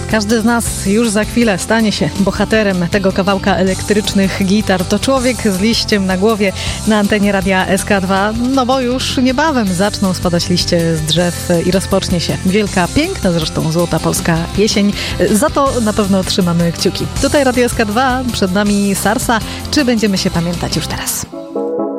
Każdy z nas już za chwilę stanie się bohaterem tego kawałka elektrycznych gitar. To człowiek z liściem na głowie na antenie radia SK2, no bo już niebawem zaczną spadać liście z drzew i rozpocznie się wielka, piękna zresztą złota polska jesień. Za to na pewno trzymamy kciuki. Tutaj radio SK2, przed nami Sarsa. Czy będziemy się pamiętać już teraz?